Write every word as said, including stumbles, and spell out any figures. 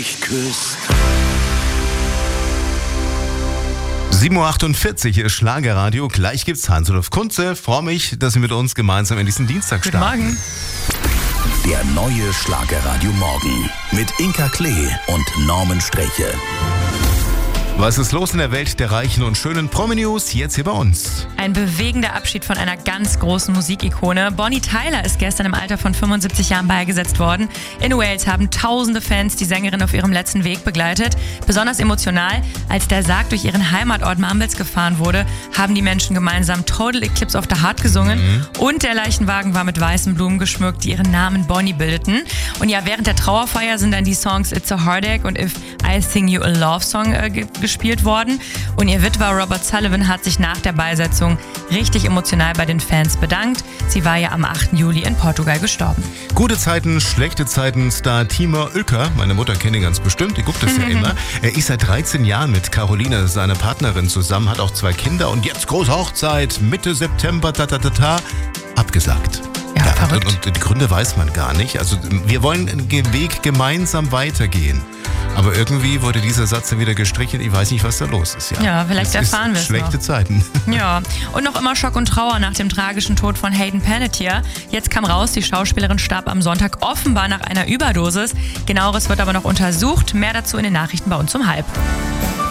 mich küsst. sieben Uhr achtundvierzig ist Schlagerradio. Gleich gibt's Hans-Olaf Kunze. Freue mich, dass Sie mit uns gemeinsam in diesen Dienstag Guten starten. Morgen. Der neue Schlagerradio Morgen mit Inka Klee und Norman Streche. Was ist los in der Welt der reichen und schönen Promi-News? Jetzt hier bei uns. Ein bewegender Abschied von einer ganz großen Musikikone. Bonnie Tyler ist gestern im Alter von fünfundsiebzig Jahren beigesetzt worden. In Wales haben tausende Fans die Sängerin auf ihrem letzten Weg begleitet. Besonders emotional, als der Sarg durch ihren Heimatort Mumbles gefahren wurde, haben die Menschen gemeinsam Total Eclipse of the Heart gesungen. Mhm. Und der Leichenwagen war mit weißen Blumen geschmückt, die ihren Namen Bonnie bildeten. Und ja, während der Trauerfeier sind dann die Songs It's a Heartache und If I Sing You a Love Song äh, ge- gespielt worden. Und ihr Witwer Robert Sullivan hat sich nach der Beisetzung richtig emotional bei den Fans bedankt. Sie war ja am achten Juli in Portugal gestorben. Gute Zeiten, schlechte Zeiten, Star Timur Ülker, meine Mutter kennt ihn ganz bestimmt, die guckt das ja immer. Er ist seit dreizehn Jahren mit Caroline, seiner Partnerin, zusammen, hat auch zwei Kinder und jetzt große Hochzeit, Mitte September, ta ta ta ta, abgesagt. Ja, Ja, verrückt. und, und die Gründe weiß man gar nicht. Also wir wollen den Weg gemeinsam weitergehen. Aber irgendwie wurde dieser Satz dann wieder gestrichen. Ich weiß nicht, was da los ist. Ja, Ja, vielleicht Es erfahren wir ist es schlechte noch. Zeiten. Ja, und noch immer Schock und Trauer nach dem tragischen Tod von Hayden Panettiere. Jetzt kam raus, die Schauspielerin starb am Sonntag offenbar nach einer Überdosis. Genaueres wird aber noch untersucht. Mehr dazu in den Nachrichten bei uns um halb.